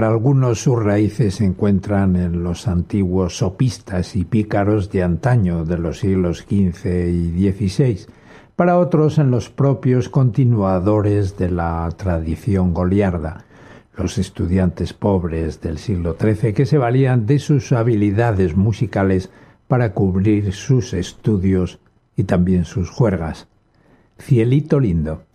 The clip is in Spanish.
Para algunos sus raíces se encuentran en los antiguos sopistas y pícaros de antaño de los siglos XV y XVI, para otros en los propios continuadores de la tradición goliarda, los estudiantes pobres del siglo XIII que se valían de sus habilidades musicales para cubrir sus estudios y también sus juergas. Cielito lindo.